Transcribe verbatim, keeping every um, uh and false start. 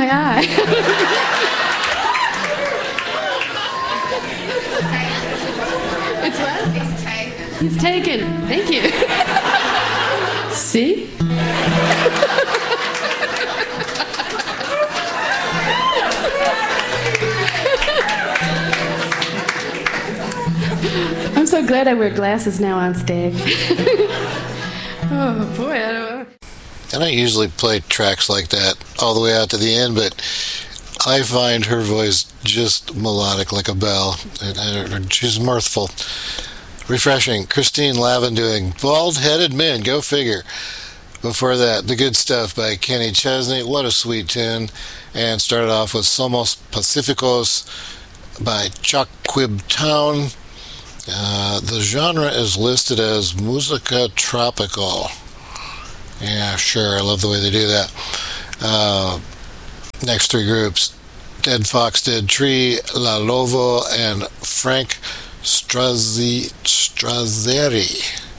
my eye. It's what? It's taken. He's taken. Thank you. See? I'm so glad I wear glasses now on stage. Oh, boy, I don't know. I don't usually play tracks like that all the way out to the end, but I find her voice just melodic like a bell. And, and she's mirthful. Refreshing. Christine Lavin doing Bald-Headed Men, go figure. Before that, The Good Stuff by Kenny Chesney. What a sweet tune. And started off with Somos Pacificos by Chuck Quib Town. Uh, the genre is listed as Musica Tropical. Yeah, sure. I love the way they do that. Uh, next three groups: Dead Fox, Dead Tree, La Lovo, and Frank Strazzi, Strazzeri.